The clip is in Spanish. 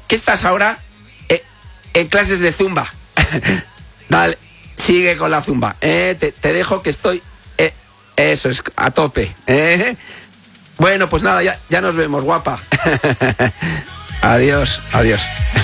¿qué estás ahora? En clases de zumba. Dale, sigue con la zumba. Te dejo que estoy... eso es, a tope. Bueno, pues nada, ya nos vemos, guapa. Adiós, adiós.